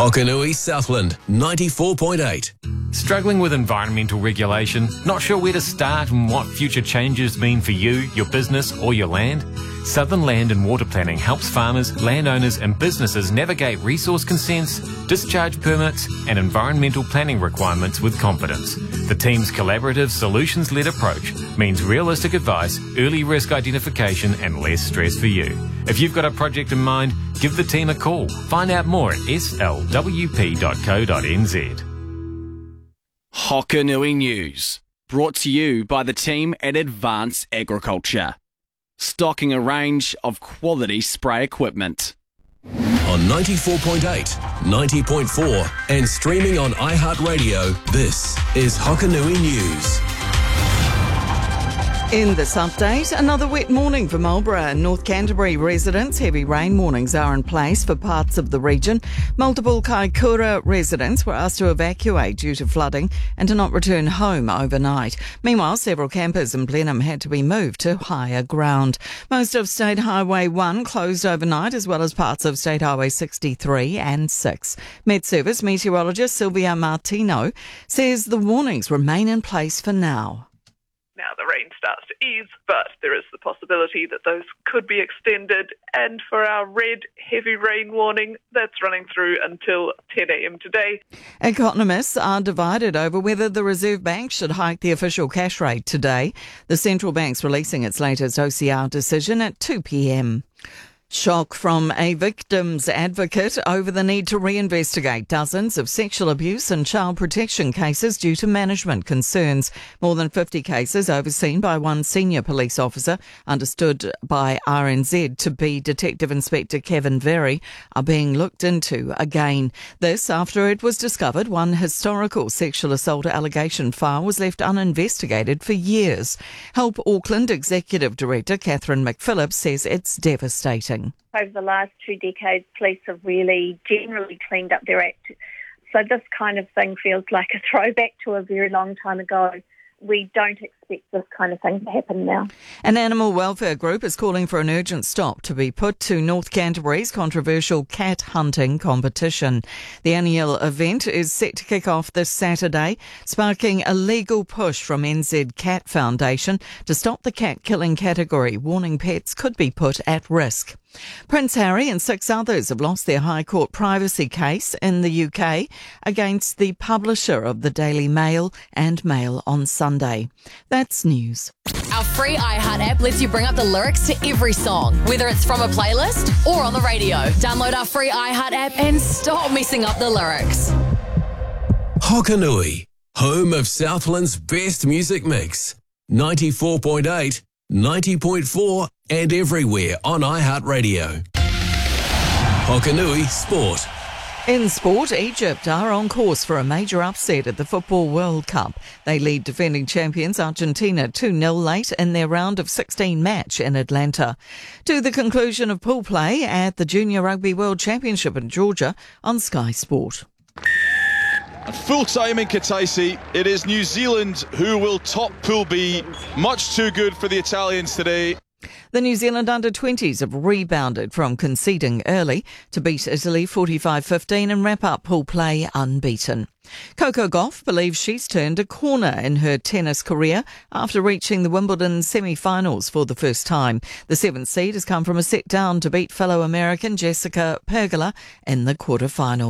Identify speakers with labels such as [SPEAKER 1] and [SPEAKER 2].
[SPEAKER 1] Hokanui Southland 94.8.
[SPEAKER 2] Struggling with environmental regulation? Not sure where to start and what future changes mean for you, your business or your land? Southern Land and Water Planning helps farmers, landowners and businesses navigate resource consents, discharge permits and environmental planning requirements with confidence. The team's collaborative, solutions-led approach means realistic advice, early risk identification and less stress for you. If you've got a project in mind, give the team a call. Find out more at slwp.co.nz.
[SPEAKER 3] Hokanui News, brought to you by the team at Advance Agriculture, stocking a range of quality spray equipment.
[SPEAKER 1] On 94.8, 90.4 and streaming on iHeartRadio, this is Hokanui News.
[SPEAKER 4] In this update, another wet morning for Marlborough and North Canterbury residents. Heavy rain warnings are in place for parts of the region. Multiple Kaikoura residents were asked to evacuate due to flooding and to not return home overnight. Meanwhile, several campers in Blenheim had to be moved to higher ground. Most of State Highway 1 closed overnight, as well as parts of State Highway 63 and 6. Met Service meteorologist Sylvia Martino says the warnings remain in place for now.
[SPEAKER 5] Now the rain starts to ease, but there is the possibility that those could be extended. And for our red heavy rain warning, that's running through until 10 a.m. today.
[SPEAKER 4] Economists are divided over whether the Reserve Bank should hike the official cash rate today. The central bank's releasing its latest OCR decision at 2 p.m. Shock from a victim's advocate over the need to reinvestigate dozens of sexual abuse and child protection cases due to management concerns. More than 50 cases overseen by one senior police officer, understood by RNZ to be Detective Inspector Kevin Very, are being looked into again. This after it was discovered one historical sexual assault allegation file was left uninvestigated for years. Help Auckland Executive Director Catherine McPhillips says it's devastating.
[SPEAKER 6] Over the last 2 decades, police have really generally cleaned up their act. So this kind of thing feels like a throwback to a very long time ago. We don't expect this kind of thing to happen now.
[SPEAKER 4] An animal welfare group is calling for an urgent stop to be put to North Canterbury's controversial cat hunting competition. The annual event is set to kick off this Saturday, sparking a legal push from NZ Cat Foundation to stop the cat killing category, warning pets could be put at risk. Prince Harry and 6 others have lost their High Court privacy case in the UK against the publisher of the Daily Mail and Mail on Sunday. That's news.
[SPEAKER 7] Our free iHeart app lets you bring up the lyrics to every song, whether it's from a playlist or on the radio. Download our free iHeart app and stop messing up the lyrics.
[SPEAKER 1] Hokanui, home of Southland's best music mix. 94.8, 90.4 and everywhere on iHeartRadio. Hokanui Sport.
[SPEAKER 4] In sport, Egypt are on course for a major upset at the Football World Cup. They lead defending champions Argentina 2-0 late in their round of 16 match in Atlanta. To the conclusion of pool play at the Junior Rugby World Championship in Georgia on Sky Sport.
[SPEAKER 8] At full time in Kataisi, it is New Zealand who will top Pool B. Much too good for the Italians today.
[SPEAKER 4] The New Zealand under-20s have rebounded from conceding early to beat Italy 45-15 and wrap up pool play unbeaten. Coco Gauff believes she's turned a corner in her tennis career after reaching the Wimbledon semi-finals for the first time. The 7th seed has come from a set down to beat fellow American Jessica Pergola in the quarterfinals.